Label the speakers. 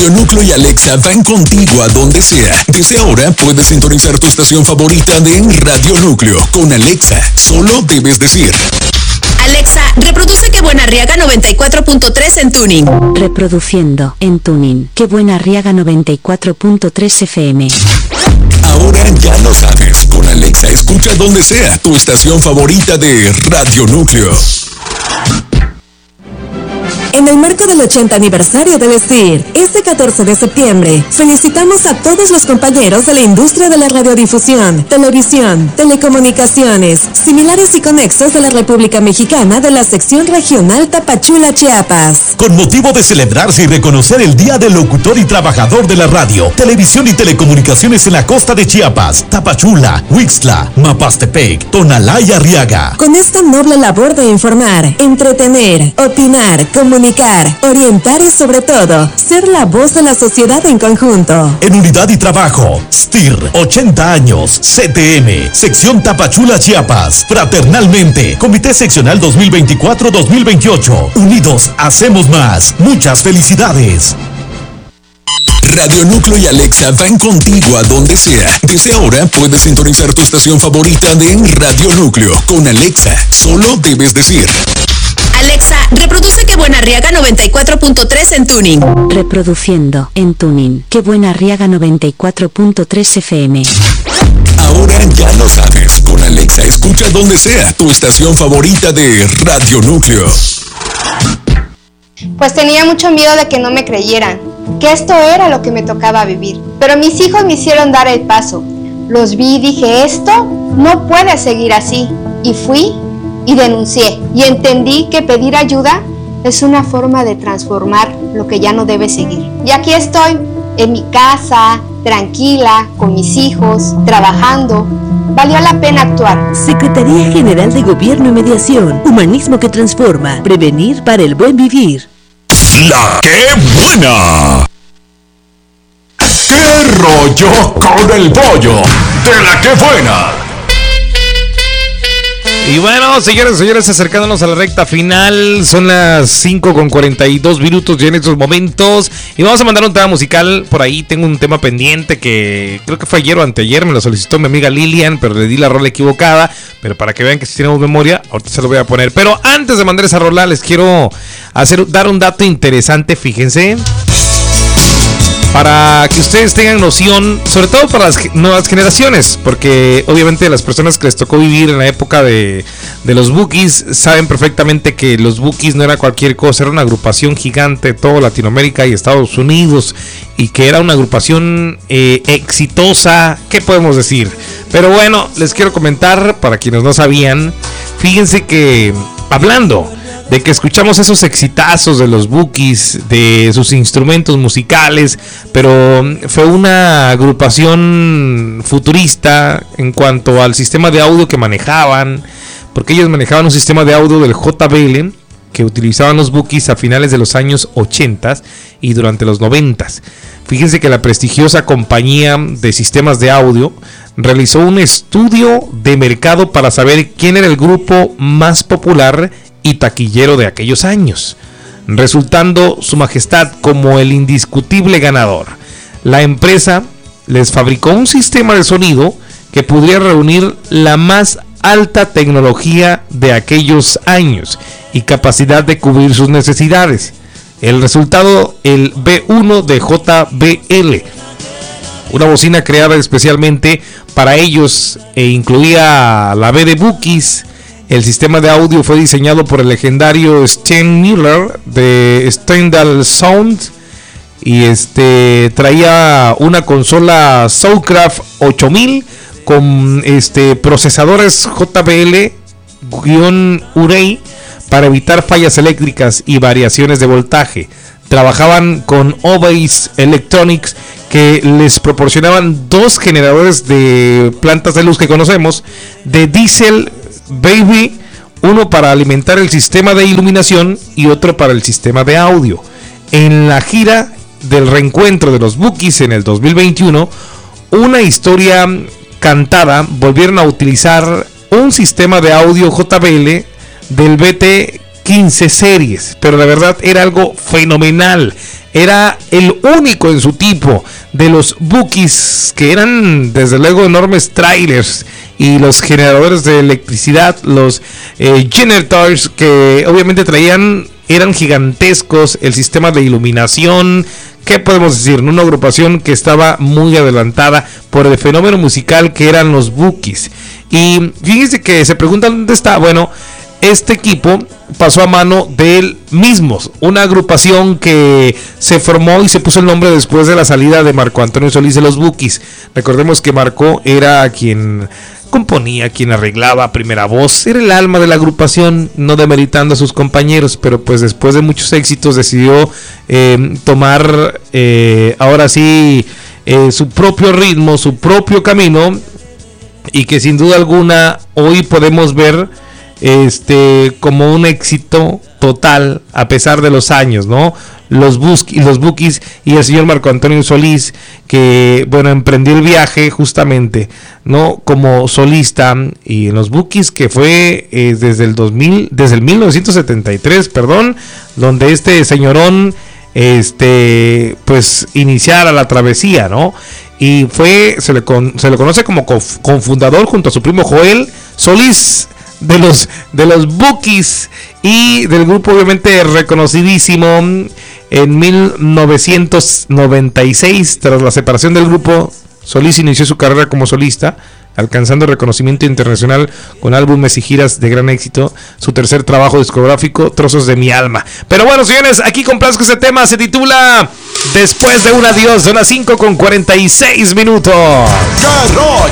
Speaker 1: Radio Núcleo y Alexa van contigo a donde sea. Desde ahora puedes sintonizar tu estación favorita de Radio Núcleo. Con Alexa, solo debes decir:
Speaker 2: Alexa, reproduce Qué Buena Arriaga 94.3 en tuning.
Speaker 3: Reproduciendo en tuning Qué Buena Arriaga 94.3 FM.
Speaker 1: Ahora ya lo sabes. Con Alexa escucha donde sea tu estación favorita de Radio Núcleo.
Speaker 4: En el marco del 80 aniversario de Vestir, este 14 de septiembre, felicitamos a todos los compañeros de la industria de la radiodifusión, televisión, telecomunicaciones, similares y conexos de la República Mexicana de la sección regional Tapachula, Chiapas.
Speaker 5: Con motivo de celebrarse y reconocer el Día del Locutor y Trabajador de la Radio, Televisión y Telecomunicaciones en la costa de Chiapas, Tapachula, Huixtla, Mapastepec, Tonalá y Arriaga.
Speaker 4: Con esta noble labor de informar, entretener, opinar, comunicar, orientar y sobre todo, ser la voz de la sociedad en conjunto.
Speaker 5: En unidad y trabajo, STIR, 80 años, CTM, sección Tapachula, Chiapas, fraternalmente, Comité Seccional 2024-2028, unidos hacemos más. Muchas felicidades.
Speaker 1: Radio Núcleo y Alexa van contigo a donde sea. Desde ahora puedes sintonizar tu estación favorita de Radio Núcleo. Con Alexa, solo debes decir:
Speaker 2: Alexa, reproduce Qué Buena Arriaga 94.3 en tuning.
Speaker 3: Reproduciendo en tuning Qué Buena Arriaga 94.3 FM.
Speaker 1: Ahora ya lo sabes. Con Alexa escucha donde sea tu estación favorita de Radio Núcleo.
Speaker 6: Pues tenía mucho miedo de que no me creyeran, que esto era lo que me tocaba vivir. Pero mis hijos me hicieron dar el paso. Los vi y dije, esto no puede seguir así. Y fui y denuncié. Y entendí que pedir ayuda es una forma de transformar lo que ya no debe seguir. Y aquí estoy, en mi casa, tranquila, con mis hijos, trabajando. Valió la pena actuar.
Speaker 7: Secretaría General de Gobierno y Mediación. Humanismo que transforma. Prevenir para el buen vivir.
Speaker 1: ¡La Qué Buena! ¿Qué rollo con el pollo de La Qué Buena?
Speaker 8: Y bueno, señores y señores, acercándonos a la recta final, son las 5:42 minutos ya en estos momentos. Y vamos a mandar un tema musical. Por ahí tengo un tema pendiente que creo que fue ayer o anteayer, me lo solicitó mi amiga Lilian, pero le di la rola equivocada. Pero para que vean que si tenemos memoria, ahorita se lo voy a poner. Pero antes de mandar esa rola, les quiero dar un dato interesante, fíjense. Para que ustedes tengan noción, sobre todo para las nuevas generaciones, porque obviamente las personas que les tocó vivir en la época de los Bukis saben perfectamente que los Bukis no era cualquier cosa, era una agrupación gigante de toda Latinoamérica y Estados Unidos, y que era una agrupación exitosa, ¿qué podemos decir? Pero bueno, les quiero comentar, para quienes no sabían, fíjense que hablando de que escuchamos esos exitazos de los Bukis, de sus instrumentos musicales, pero fue una agrupación futurista en cuanto al sistema de audio que manejaban, porque ellos manejaban un sistema de audio del JBL que utilizaban los Bukis a finales de los años 80 y durante los 90. Fíjense que la prestigiosa compañía de sistemas de audio realizó un estudio de mercado para saber quién era el grupo más popular y taquillero de aquellos años, resultando Su Majestad como el indiscutible ganador. La empresa les fabricó un sistema de sonido que podría reunir la más alta tecnología de aquellos años y capacidad de cubrir sus necesidades. El resultado, el B1 de JBL, una bocina creada especialmente para ellos e incluía la B de Bukis. El sistema de audio fue diseñado por el legendario Sten Miller de Stendhal Sound y Traía una consola Soundcraft 8000 con procesadores JBL-Urey para evitar fallas eléctricas y variaciones de voltaje. Trabajaban con Obeis Electronics, que les proporcionaban dos generadores de plantas de luz que conocemos, de Diesel Baby, uno para alimentar el sistema de iluminación y otro para el sistema de audio. En la gira del reencuentro de los Bukis en el 2021, una historia cantada, volvieron a utilizar un sistema de audio JBL del BT 15 series, pero la verdad era algo fenomenal. Era el único en su tipo de los Bookies, que eran desde luego enormes trailers, y los generadores de electricidad, los generators, que obviamente eran gigantescos. El sistema de iluminación, ¿qué podemos decir? Una agrupación que estaba muy adelantada por el fenómeno musical que eran los Bookies. Y fíjense que se preguntan dónde está. Bueno, este equipo pasó a mano del Mismos, una agrupación que se formó y se puso el nombre después de la salida de Marco Antonio Solís de los Bookies. Recordemos que Marco era quien componía, quien arreglaba primera voz, era el alma de la agrupación, no demeritando a sus compañeros, pero pues después de muchos éxitos decidió tomar ahora sí su propio ritmo, su propio camino, y que sin duda alguna hoy podemos ver como un éxito total a pesar de los años, ¿no? Los Bookies y el señor Marco Antonio Solís, que bueno, emprendió el viaje justamente, ¿no? Como solista, y en los Bookies, que fue desde el 1973, donde este señorón pues iniciara la travesía, ¿no? Y se le conoce como cofundador junto a su primo Joel Solís de los Bookies, y del grupo obviamente reconocidísimo. En 1996, tras la separación del grupo, Solís inició su carrera como solista, alcanzando reconocimiento internacional con álbumes y giras de gran éxito. Su tercer trabajo discográfico, Trozos de mi alma. Pero bueno, señores, aquí complazco este tema, se titula Después de un adiós, son las 5:46 minutos.
Speaker 1: Garage